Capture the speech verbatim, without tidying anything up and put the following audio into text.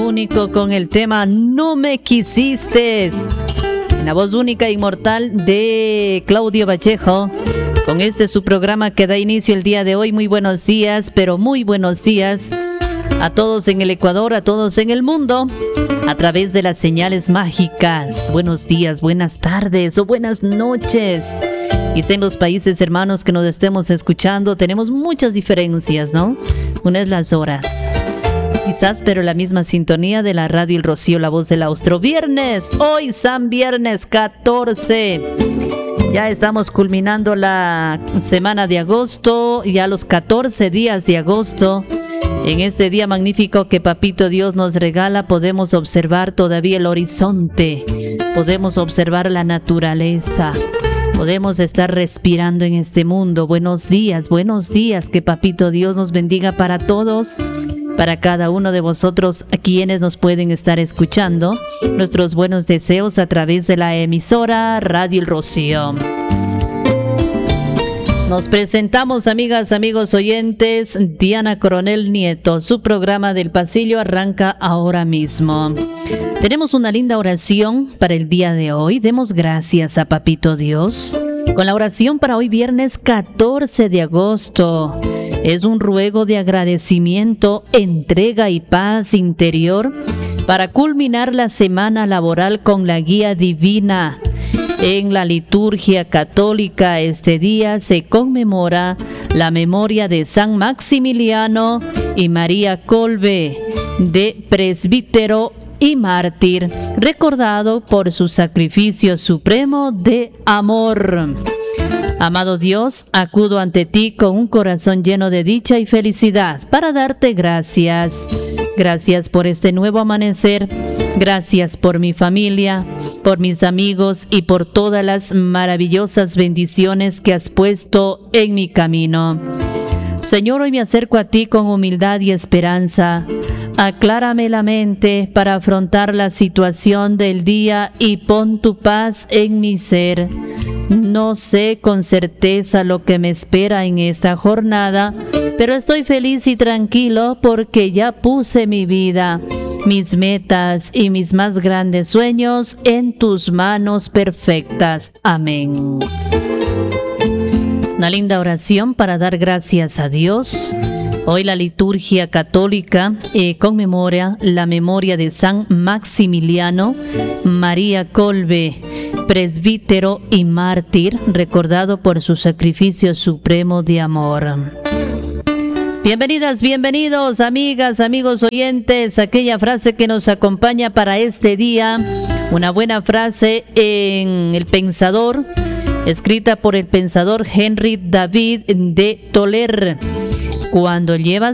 único con el tema No me quisiste. En la voz única e inmortal de Claudio Vallejo. Con este su programa que da inicio el día de hoy. Muy buenos días, pero muy buenos días a todos en el Ecuador, a todos en el mundo, a través de las señales mágicas. Buenos días, buenas tardes o buenas noches. Y en los países hermanos que nos estemos escuchando, tenemos muchas diferencias, ¿no? Una es las horas, quizás, pero la misma sintonía de la radio El Rocío, la voz del Austro. Viernes, hoy San Viernes catorce. Ya estamos culminando la semana de agosto, ya los catorce días de agosto. En este día magnífico que Papito Dios nos regala, podemos observar todavía el horizonte, podemos observar la naturaleza, podemos estar respirando en este mundo. Buenos días, buenos días, que Papito Dios nos bendiga para todos, para cada uno de vosotros a quienes nos pueden estar escuchando. Nuestros buenos deseos a través de la emisora Radio El Rocío. Nos presentamos, amigas, amigos oyentes. Diana Coronel Nieto, su programa del pasillo arranca ahora mismo. Tenemos una linda oración para el día de hoy. Demos gracias a Papito Dios con la oración para hoy viernes catorce de agosto. Es un ruego de agradecimiento, entrega y paz interior para culminar la semana laboral con la guía divina. En la liturgia católica este día se conmemora la memoria de San Maximiliano y María Kolbe, de presbítero y mártir, recordado por su sacrificio supremo de amor. Amado Dios, acudo ante ti con un corazón lleno de dicha y felicidad para darte gracias. Gracias por este nuevo amanecer. Gracias por mi familia, por mis amigos y por todas las maravillosas bendiciones que has puesto en mi camino. Señor, hoy me acerco a ti con humildad y esperanza. Aclárame la mente para afrontar la situación del día y pon tu paz en mi ser. No sé con certeza lo que me espera en esta jornada, pero estoy feliz y tranquilo porque ya puse mi vida, mis metas y mis más grandes sueños en tus manos perfectas. Amén. Una linda oración para dar gracias a Dios. Hoy la liturgia católica eh, conmemora la memoria de San Maximiliano María Kolbe, presbítero y mártir, recordado por su sacrificio supremo de amor. Bienvenidas, bienvenidos, amigas, amigos oyentes. Aquella frase que nos acompaña para este día, una buena frase en El Pensador, escrita por el pensador Henry David de Toler. Cuando llevas